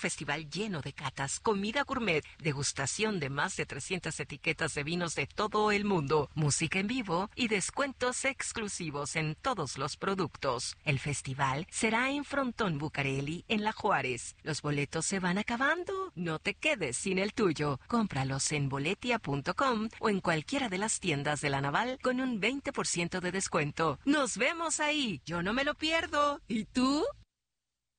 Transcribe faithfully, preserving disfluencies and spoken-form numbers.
Festival lleno de catas, comida gourmet, degustación de más de trescientas etiquetas de vinos de todo el mundo, música en vivo y descuentos exclusivos en todos los productos. El festival será en Frontón Bucareli, en La Juárez. Los boletos se van acabando. No te quedes sin el tuyo. Cómpralos en boletia punto com o en cualquiera de las tiendas de La Naval con un veinte por ciento de descuento. ¡Nos vemos ahí! Yo no me lo pierdo. ¿Y tú?